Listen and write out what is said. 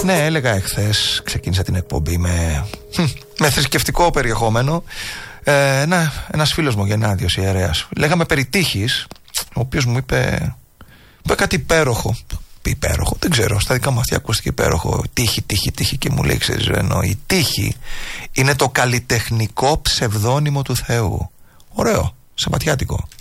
Ναι, έλεγα εχθές, ξεκίνησα την εκπομπή με θρησκευτικό περιεχόμενο. Ένας φίλος μου, Γεννάδιος Ιερέας, λέγαμε περί τύχης, ο οποίος μου είπε κάτι υπέροχο. Υπέροχο, δεν ξέρω, στα δικά μου αυτιά ακούστηκε υπέροχο. Τύχη, και μου λέει, ξέρεις Ρένο, η τύχη είναι το καλλιτεχνικό ψευδόνυμο του Θεού. Ωραίο, σαββατιάτικο.